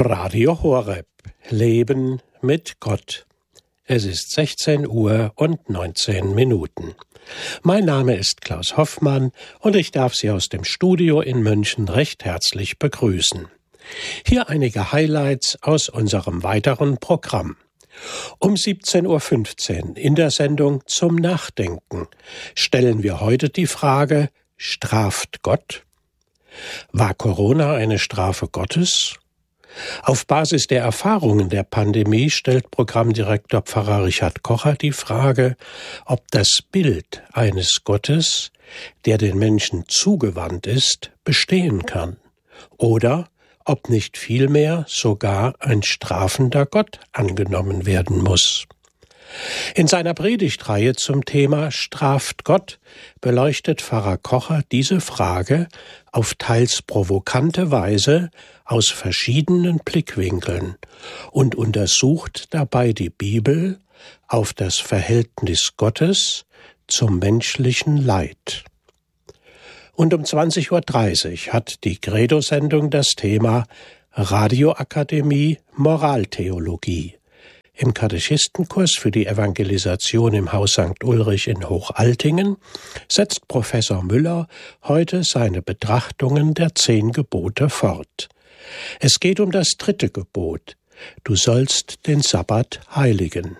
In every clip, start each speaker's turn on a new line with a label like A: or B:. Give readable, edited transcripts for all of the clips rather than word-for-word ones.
A: Radio Horeb. Leben mit Gott. Es ist 16 Uhr und 19 Minuten. Mein Name ist Klaus Hoffmann und ich darf Sie aus dem Studio in München recht herzlich begrüßen. Hier einige Highlights aus unserem weiteren Programm. Um 17.15 Uhr in der Sendung Zum Nachdenken stellen wir heute die Frage: Straft Gott? War Corona eine Strafe Gottes? Auf Basis der Erfahrungen der Pandemie stellt Programmdirektor Pfarrer Richard Kocher die Frage, ob das Bild eines Gottes, der den Menschen zugewandt ist, bestehen kann, oder ob nicht vielmehr sogar ein strafender Gott angenommen werden muss. In seiner Predigtreihe zum Thema Straft Gott beleuchtet Pfarrer Kocher diese Frage auf teils provokante Weise aus verschiedenen Blickwinkeln und untersucht dabei die Bibel auf das Verhältnis Gottes zum menschlichen Leid. Und um 20.30 Uhr hat die Credo-Sendung das Thema Radioakademie Moraltheologie. Im Katechistenkurs für die Evangelisation im Haus St. Ulrich in Hochaltingen setzt Professor Müller heute seine Betrachtungen der 10 Gebote fort. Es geht um das 3. Gebot: Du sollst den Sabbat heiligen.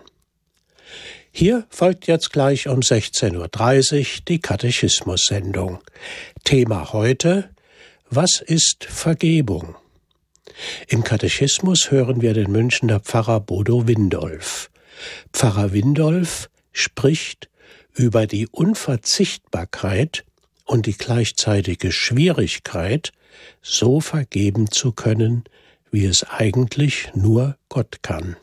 A: Hier folgt jetzt gleich um 16.30 Uhr die Katechismus-Sendung. Thema heute: Was ist Vergebung? Im Katechismus hören wir den Münchner Pfarrer Bodo Windolf. Pfarrer Windolf spricht über die Unverzichtbarkeit und die gleichzeitige Schwierigkeit, so vergeben zu können, wie es eigentlich nur Gott kann.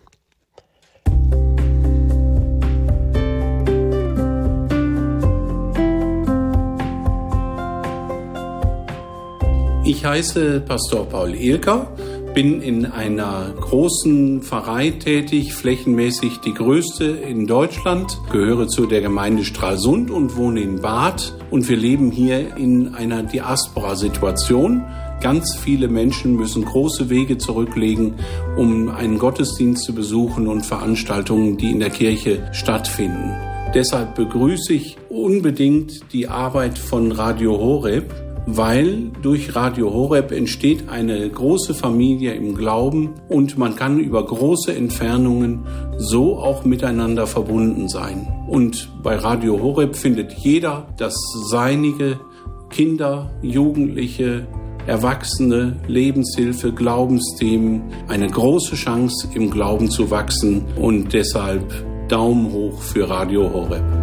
B: Ich heiße Pastor Paul Ehlker, bin in einer großen Pfarrei tätig, flächenmäßig die größte in Deutschland, gehöre zu der Gemeinde Stralsund und wohne in Bad. Und wir leben hier in einer Diaspora-Situation. Ganz viele Menschen müssen große Wege zurücklegen, um einen Gottesdienst zu besuchen und Veranstaltungen, die in der Kirche stattfinden. Deshalb begrüße ich unbedingt die Arbeit von Radio Horeb, weil durch Radio Horeb entsteht eine große Familie im Glauben und man kann über große Entfernungen so auch miteinander verbunden sein. Und bei Radio Horeb findet jeder das Seinige, Kinder, Jugendliche, Erwachsene, Lebenshilfe, Glaubensthemen, eine große Chance im Glauben zu wachsen und deshalb Daumen hoch für Radio Horeb.